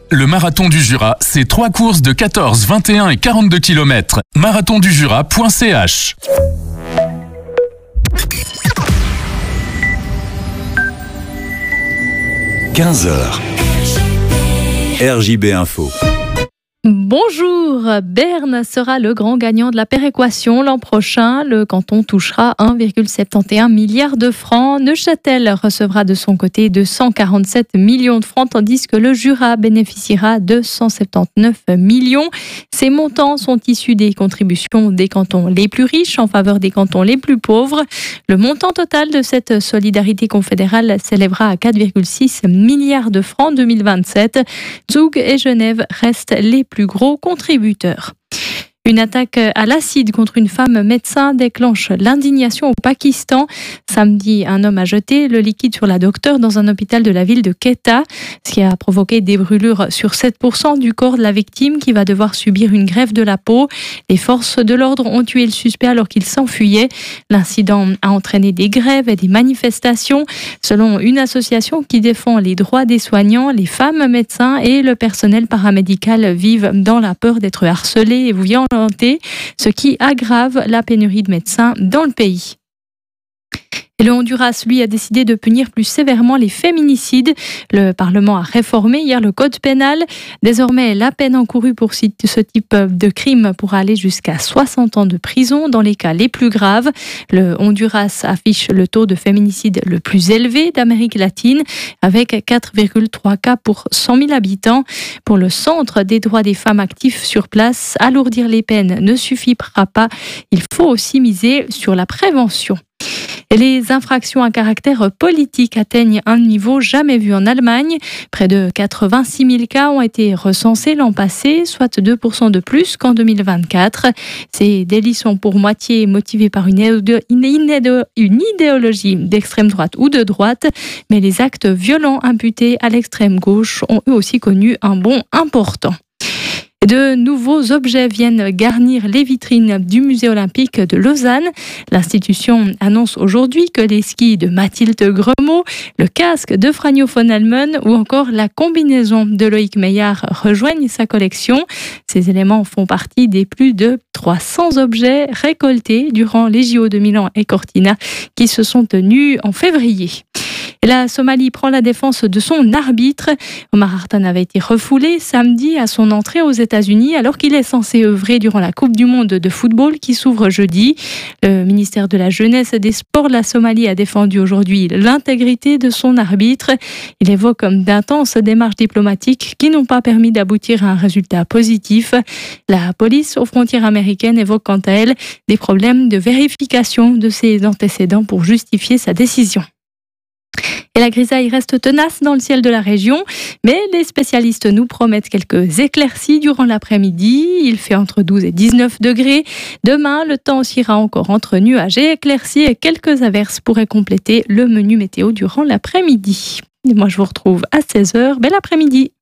Le Marathon du Jura, c'est 3 courses de 14, 21 et 42 km. marathondujura.ch 15h. RJB Info. Bonjour, Berne sera le grand gagnant de la péréquation l'an prochain. Le canton touchera 1,71 milliard de francs. Neuchâtel recevra de son côté 247 millions de francs, tandis que le Jura bénéficiera de 179 millions. Ces montants sont issus des contributions des cantons les plus riches en faveur des cantons les plus pauvres. Le montant total de cette solidarité confédérale s'élèvera à 4,6 milliards de francs en 2027. Zug et Genève restent les plus gros contributeurs. Une attaque à l'acide contre une femme médecin déclenche l'indignation au Pakistan. Samedi, un homme a jeté le liquide sur la docteure dans un hôpital de la ville de Quetta, ce qui a provoqué des brûlures sur 7% du corps de la victime qui va devoir subir une greffe de la peau. Les forces de l'ordre ont tué le suspect alors qu'il s'enfuyait. L'incident a entraîné des grèves et des manifestations. Selon une association qui défend les droits des soignants, les femmes médecins et le personnel paramédical vivent dans la peur d'être harcelés et violentés, ce qui aggrave la pénurie de médecins dans le pays. Et le Honduras, lui, a décidé de punir plus sévèrement les féminicides. Le Parlement a réformé hier le code pénal. Désormais, la peine encourue pour ce type de crime pourra aller jusqu'à 60 ans de prison dans les cas les plus graves. Le Honduras affiche le taux de féminicide le plus élevé d'Amérique latine, avec 4,3 cas pour 100 000 habitants. Pour le Centre des droits des femmes actifs sur place, alourdir les peines ne suffira pas. Il faut aussi miser sur la prévention. Les infractions à caractère politique atteignent un niveau jamais vu en Allemagne. Près de 86 000 cas ont été recensés l'an passé, soit 2% de plus qu'en 2024. Ces délits sont pour moitié motivés par une idéologie d'extrême droite ou de droite, mais les actes violents imputés à l'extrême gauche ont eux aussi connu un bond important. De nouveaux objets viennent garnir les vitrines du musée olympique de Lausanne. L'institution annonce aujourd'hui que les skis de Mathilde Gremaud, le casque de Franjo von Halmen ou encore la combinaison de Loïc Meillard rejoignent sa collection. Ces éléments font partie des plus de 300 objets récoltés durant les JO de Milan et Cortina qui se sont tenus en février. Et la Somalie prend la défense de son arbitre. Omar Hartan avait été refoulé samedi à son entrée aux États-Unis alors qu'il est censé œuvrer durant la Coupe du monde de football qui s'ouvre jeudi. Le ministère de la Jeunesse et des Sports de la Somalie a défendu aujourd'hui l'intégrité de son arbitre. Il évoque d'intenses démarches diplomatiques qui n'ont pas permis d'aboutir à un résultat positif. La police aux frontières américaines évoque quant à elle des problèmes de vérification de ses antécédents pour justifier sa décision. Et la grisaille reste tenace dans le ciel de la région, mais les spécialistes nous promettent quelques éclaircies durant l'après-midi. Il fait entre 12 et 19 degrés. Demain, le temps oscillera encore entre nuages et éclaircies et quelques averses pourraient compléter le menu météo durant l'après-midi. Et moi, je vous retrouve à 16h. Bel après-midi.